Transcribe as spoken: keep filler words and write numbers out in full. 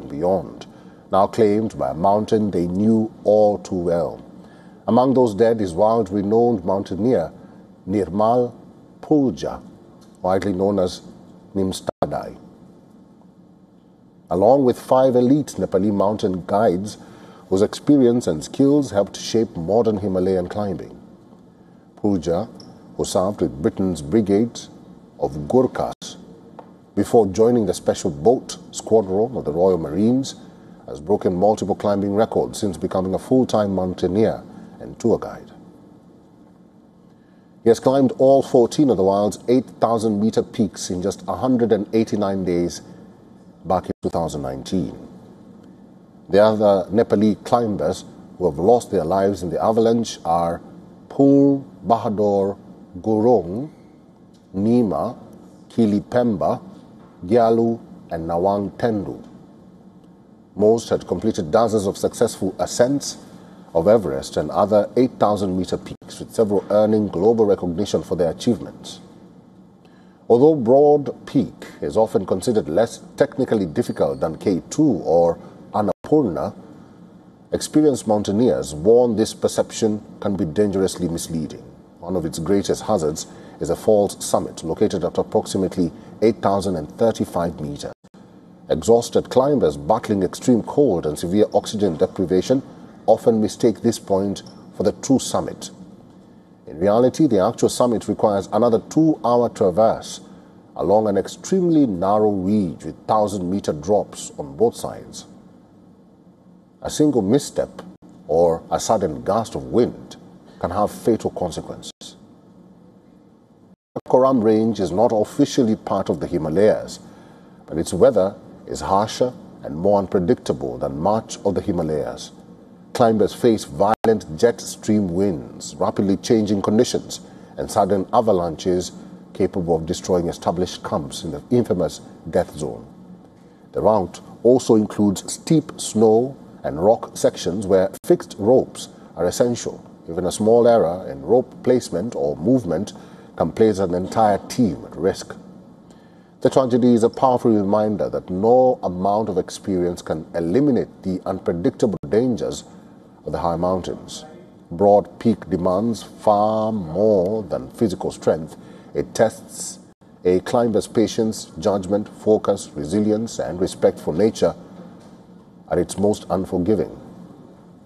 and beyond, now claimed by a mountain they knew all too well. Among those dead is world-renowned mountaineer Nirmal Purja, widely known as Nimstadai. Along with five elite Nepali mountain guides whose experience and skills helped shape modern Himalayan climbing. Purja, who served with Britain's Brigade of Gurkhas before joining the Special Boat Squadron of the Royal Marines, has broken multiple climbing records since becoming a full-time mountaineer and tour guide. He has climbed all fourteen of the world's eight thousand meter peaks in just one hundred eighty-nine days back in two thousand nineteen. The other Nepali climbers who have lost their lives in the avalanche are Pur Bahadur Gurung, Nima, Kili Pemba, Gyalu, and Nawang Tendu. Most had completed dozens of successful ascents of Everest and other eight thousand meter peaks, with several earning global recognition for their achievements. Although Broad Peak is often considered less technically difficult than K two or Annapurna, experienced mountaineers warn this perception can be dangerously misleading. One of its greatest hazards is a false summit located at approximately eight thousand thirty-five meters. Exhausted climbers battling extreme cold and severe oxygen deprivation often mistake this point for the true summit. In reality, the actual summit requires another two-hour traverse along an extremely narrow ridge with one thousand meter drops on both sides. A single misstep or a sudden gust of wind can have fatal consequences. The Karakoram range is not officially part of the Himalayas, but its weather is harsher and more unpredictable than much of the Himalayas. Climbers face violent jet stream winds, rapidly changing conditions, and sudden avalanches capable of destroying established camps in the infamous death zone. The route also includes steep snow and rock sections where fixed ropes are essential. Even a small error in rope placement or movement can place an entire team at risk. The tragedy is a powerful reminder that no amount of experience can eliminate the unpredictable dangers of the high mountains. Broad Peak demands far more than physical strength. It tests a climber's patience, judgment, focus, resilience, and respect for nature at its most unforgiving.